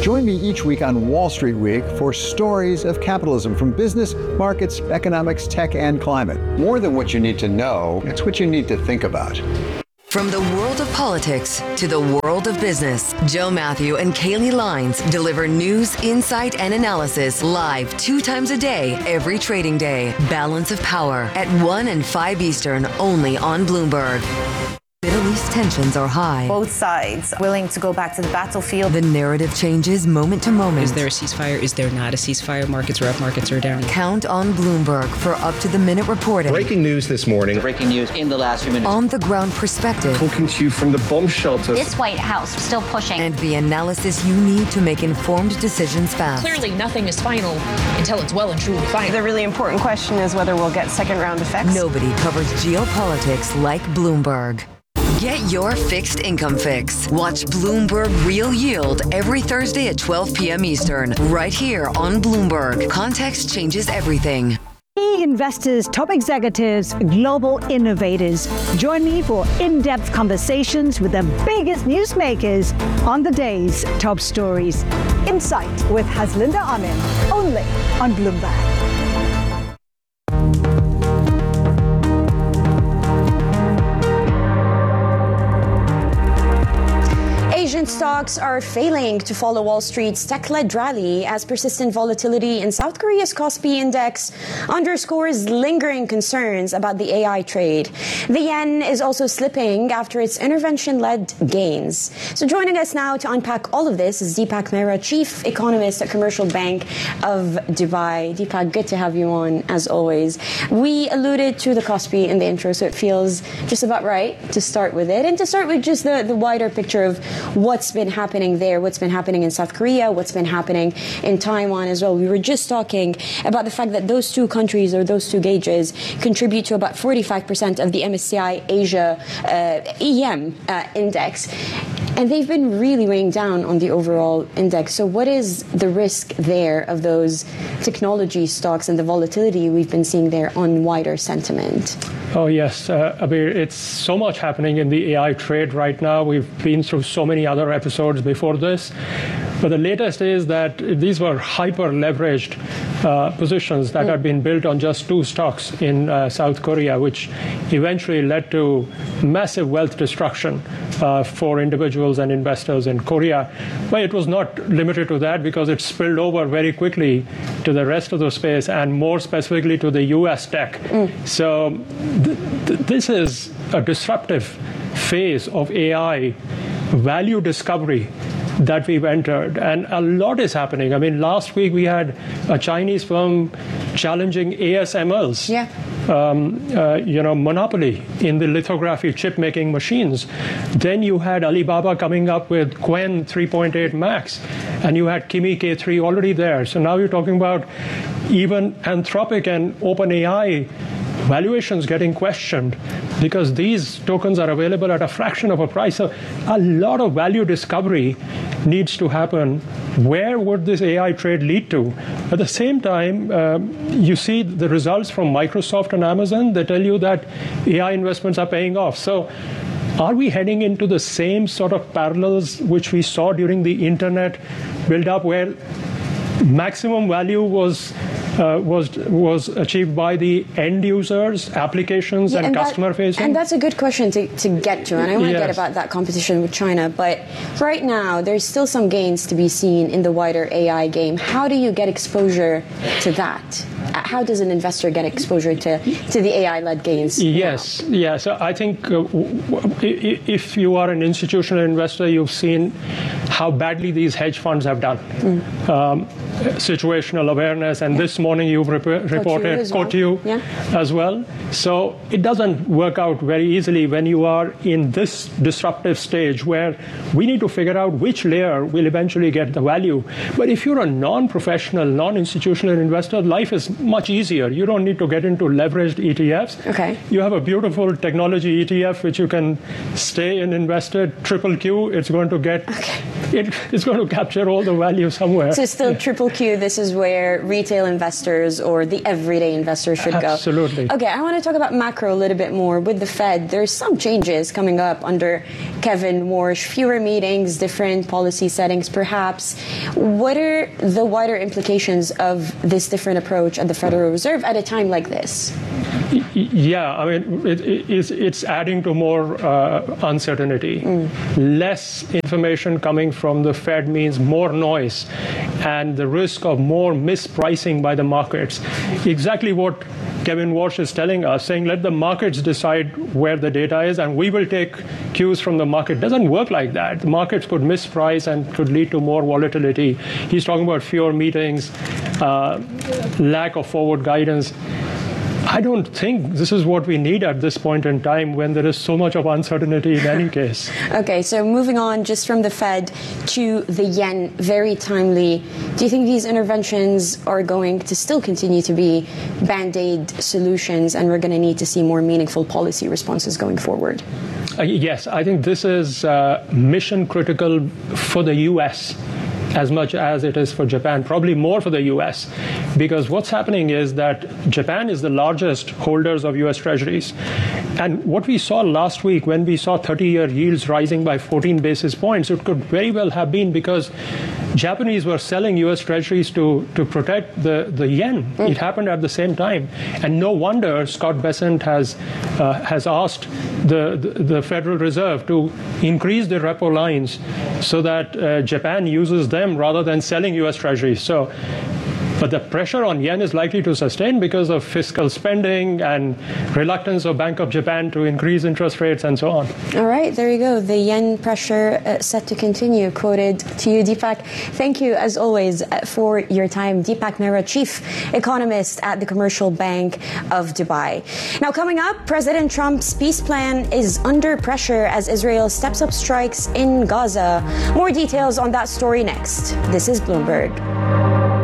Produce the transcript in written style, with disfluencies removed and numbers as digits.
Join me each week on Wall Street Week for stories of capitalism from business, markets, economics, tech, and climate. More than what you need to know, it's what you need to think about. From the world of politics to the world of business, Joe Matthew and Kaylee Lines deliver news, insight, and analysis live 2 times a day, every trading day. Balance of Power at 1 and 5 Eastern, only on Bloomberg. Middle East tensions are high. Both sides willing to go back to the battlefield. The narrative changes moment to moment. Is there a ceasefire? Is there not a ceasefire? Markets are up, markets are down. Count on Bloomberg for up-to-the-minute reporting. Breaking news this morning. Breaking news in the last few minutes. On-the-ground perspective. Talking to you from the bomb shelter. This White House still pushing. And the analysis you need to make informed decisions fast. Clearly, nothing is final until it's well and truly final. The really important question is whether we'll get second-round effects. Nobody covers geopolitics like Bloomberg. Get your fixed income fix. Watch Bloomberg Real Yield every Thursday at 12 p.m. Eastern, right here on Bloomberg. Context changes everything. Key investors, top executives, global innovators. Join me for in-depth conversations with the biggest newsmakers on the day's top stories. Insight with Haslinda Amin, only on Bloomberg. Asian stocks are failing to follow Wall Street's tech-led rally as persistent volatility in South Korea's Kospi index underscores lingering concerns about the AI trade. The yen is also slipping after its intervention-led gains. So joining us now to unpack all of this is Deepak Mehra, Chief Economist at Commercial Bank of Dubai. Deepak, good to have you on, as always. We alluded to the Kospi in the intro, so it feels just about right to start with it, and to start with just the wider picture of what's been happening there, what's been happening in South Korea, what's been happening in Taiwan as well. We were just talking about the fact that those two countries, or those two gauges, contribute to about 45% of the MSCI Asia EM index. And they've been really weighing down on the overall index. So what is the risk there of those technology stocks and the volatility we've been seeing there on wider sentiment? Oh, yes. Abir, it's so much happening in the AI trade right now. We've been through so many other episodes before this. But the latest is that these were hyper-leveraged positions that had been built on just 2 stocks in South Korea, which eventually led to massive wealth destruction for individuals and investors in Korea. But it was not limited to that, because it spilled over very quickly to the rest of the space, and more specifically to the U.S. tech. So this is a disruptive phase of AI value discovery that we've entered, and a lot is happening. I mean, last week we had a Chinese firm challenging ASML's monopoly in the lithography chip-making machines. Then you had Alibaba coming up with Qwen 3.8 Max, and you had Kimi K3 already there. So now you're talking about even Anthropic and OpenAI valuations getting questioned because these tokens are available at a fraction of a price. So a lot of value discovery needs to happen. Where would this AI trade lead to? At the same time, you see the results from Microsoft and Amazon. They tell you that AI investments are paying off. So are we heading into the same sort of parallels which we saw during the internet build-up, where maximum value was achieved by the end users, applications, and customer facing? And that's a good question to get to, and I want to get about that competition with China. But right now, there's still some gains to be seen in the wider AI game. How do you get exposure to that? How does an investor get exposure to the AI-led gains? Yes, yeah. So I think if you are an institutional investor, you've seen how badly these hedge funds have done. Situational awareness, and this morning you've reported Coatue as well. So it doesn't work out very easily when you are in this disruptive stage where we need to figure out which layer will eventually get the value. But if you're a non-professional, non-institutional investor, life is much easier. You don't need to get into leveraged ETFs. Okay. You have a beautiful technology ETF which you can stay in invested. Triple Q, it's going to get, it's going to capture all the value somewhere. So still Triple Q, this is where retail investors or the everyday investor should go. Absolutely. Okay, I want to talk about macro a little bit more. With the Fed, there's some changes coming up under Kevin Warsh, fewer meetings, different policy settings perhaps. What are the wider implications of this different approach at the Federal Reserve at a time like this? Yeah, I mean, it's adding to more uncertainty. Less information coming from the Fed means more noise and the risk of more mispricing by the markets. Exactly what Kevin Warsh is telling us, saying let the markets decide where the data is and we will take cues from the market. It doesn't work like that. The markets could misprice and could lead to more volatility. He's talking about fewer meetings, lack of forward guidance. I don't think this is what we need at this point in time when there is so much of uncertainty in any case. Okay, so moving on just from the Fed to the yen, very timely. Do you think these interventions are going to still continue to be band-aid solutions and we're going to need to see more meaningful policy responses going forward? Yes, I think this is mission critical for the U.S. as much as it is for Japan, probably more for the U.S. Because what's happening is that Japan is the largest holders of U.S. Treasuries. And what we saw last week when we saw 30-year yields rising by 14 basis points, it could very well have been because Japanese were selling U.S. Treasuries to protect the yen. It happened at the same time. And no wonder Scott Bessent has asked the Federal Reserve to increase the repo lines so that Japan uses them rather than selling U.S. Treasuries. But the pressure on yen is likely to sustain because of fiscal spending and reluctance of Bank of Japan to increase interest rates and so on. All right, there you go. The yen pressure set to continue. Quoted to you, Deepak. Thank you, as always, for your time. Deepak Mehra, Chief Economist at the Commercial Bank of Dubai. Now, coming up, President Trump's peace plan is under pressure as Israel steps up strikes in Gaza. More details on that story next. This is Bloomberg.